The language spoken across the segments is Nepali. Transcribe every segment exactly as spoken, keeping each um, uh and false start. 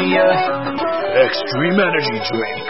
Premier Extreme Energy Drink.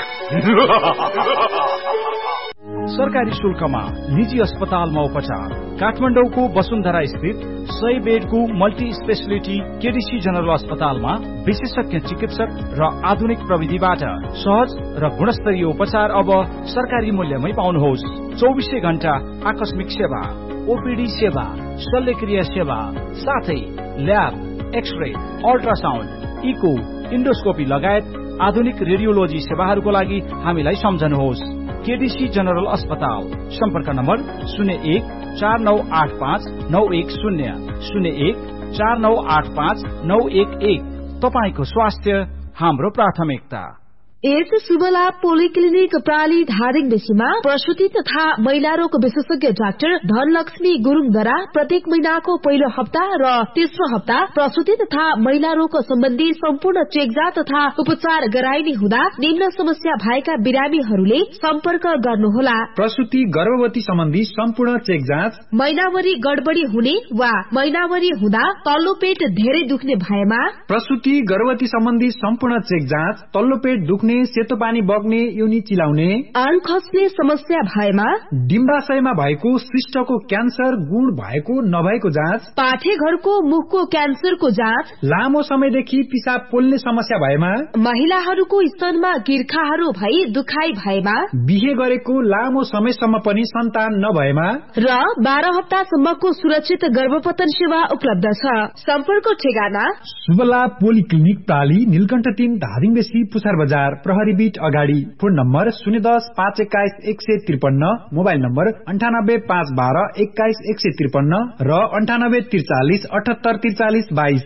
सरकारी शुल्कमा निजी अस्पतालमा उपचार काठमाडौँको वसुन्धरा स्थित सय बेडको मल्टी स्पेशलिटी केडीसी जनरल अस्पतालमा विशेषज्ञ चिकित्सक र आधुनिक प्रविधिबाट सहज र गुणस्तरीय उपचार अब सरकारी मूल्यमै पाउनुहोस्। चौबिसै घण्टा आकस्मिक सेवा, ओपीडी सेवा, शल्यक्रिया सेवा, साथै lab, x-ray, ultrasound, eco, endoscopy लगायत आधुनिक रेडियोलोजी सेवाहरूको लागि हामीलाई सम्झनुहोस्। केडीसी जनरल अस्पताल सम्पर्क नम्बर शून्य एक चार नौ आठ पाँच नौ एक शून्य शून्य एक चार नौ आठ पाँच नौ एक एक। तपाईको स्वास्थ्य हाम्रो प्राथमिकता। यस शुभलाभ पोलिक्लिनिक प्राली धादिङ बेसीमा प्रसूति तथा महिला रोग विशेषज्ञ डाक्टर धनलक्ष्मी गुरुङद्वारा प्रत्येक महिनाको पहिलो हप्ता र तेस्रो हप्ता प्रसूति तथा महिला रोग सम्बन्धी सम्पूर्ण चेकजाँच तथा उपचार गराइने हुँदा निम्न समस्या भएका बिरामीहरूले सम्पर्क गर्नुहोला। प्रसूति गर्भवती सम्बन्धी सम्पूर्ण चेकजाँच, महिनावरी गडबडी हुने वा महिनावरी हुँदा तल्लो पेट धेरै दुख्ने भएमा, प्रसूति गर्भवती सम्बन्धी सम्पूर्ण चेकजाँच, तल्लो पेट दुख्ने, सेतो पानी बग्ने, योनी चिलाउने, आन खस्ने समस्या भएमा, डिम्बाशयमा भएको शिष्टको क्यान्सर गुण भएको नभएको जाँच, पाठेघरको मुखको क्यान्सरको जाँच, लामो समयदेखि पिसाब पोल्ने समस्या भएमा, महिलाहरूको स्तनमा गिर्खाहरू भई दुखाइ भएमा, बिहे गरेको लामो समयसम्म पनि सन्तान नभएमा र बाह्र हप्तासम्मको सुरक्षित गर्भपतन सेवा उपलब्ध छ। सम्पर्क ठेगाना शुभलाभ पोलिक्लिनिक प्राली नीलकण्ठ तीन धादिङ बेसी पुछार बजार प्रहरी बीट अगाडि। फोन नम्बर शून्य दस पाँच एक्काइस एक सय त्रिपन्न, मोबाइल नम्बर अन्ठानब्बे पाँच बाह्र एक्काइस एक सय त्रिपन्न र अन्ठानब्बे त्रिचालिस अठहत्तर त्रिचालिस बाइस।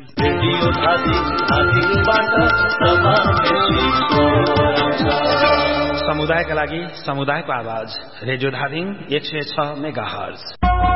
समुदायका लागि समुदायको आवाज रेडियो धादिङ एक सय छ मेगा हर्ज।